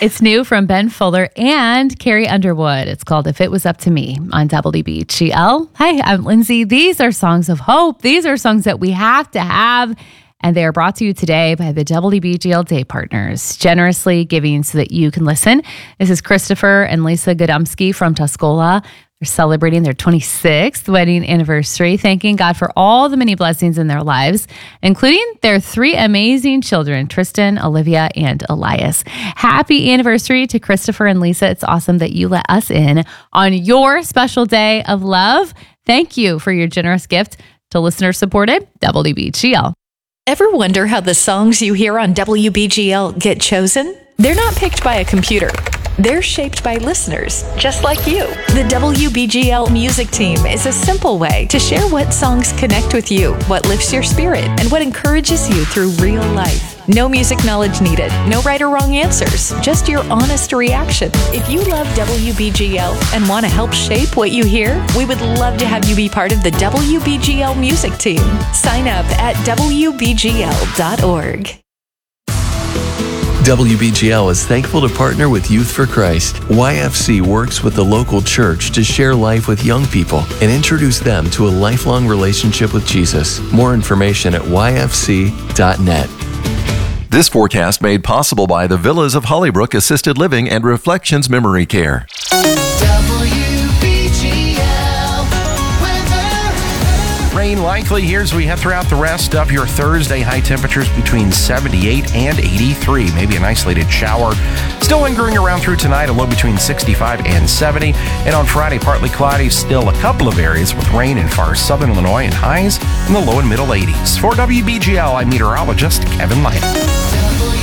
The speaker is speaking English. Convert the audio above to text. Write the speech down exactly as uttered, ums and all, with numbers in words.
It's new from Ben Fuller and Carrie Underwood. It's called If It Was Up to Me on W B G L. Hi, I'm Lindsay. These are songs of hope. These are songs that we have to have. And they are brought to you today by the W B G L Day Partners, generously giving so that you can listen. This is Christopher and Lisa Godomsky from Tuscola. They're celebrating their twenty-sixth wedding anniversary, thanking God for all the many blessings in their lives, including their three amazing children, Tristan, Olivia, and Elias. Happy anniversary to Christopher and Lisa. It's awesome that you let us in on your special day of love. Thank you for your generous gift to listener-supported W B G L. Ever wonder how the songs you hear on W B G L get chosen? They're not picked by a computer. They're shaped by listeners, just like you. The W B G L music team is a simple way to share what songs connect with you, what lifts your spirit, and what encourages you through real life. No music knowledge needed, no right or wrong answers, just your honest reaction. If you love W B G L and want to help shape what you hear, we would love to have you be part of the W B G L music team. Sign up at W B G L dot org. W B G L is thankful to partner with Youth for Christ. Y F C works with the local church to share life with young people and introduce them to a lifelong relationship with Jesus. More information at Y F C dot net. This forecast made possible by the Villas of Hollybrook Assisted Living and Reflections Memory Care. Rain likely here as we head throughout the rest of your Thursday. High temperatures between seventy-eight and eighty-three. Maybe an isolated shower. Still lingering around through tonight, a low between sixty-five and seventy. And on Friday, partly cloudy, still a couple of areas with rain in far southern Illinois and highs in the low and middle eighties. For W B G L, I'm meteorologist Kevin Lyon.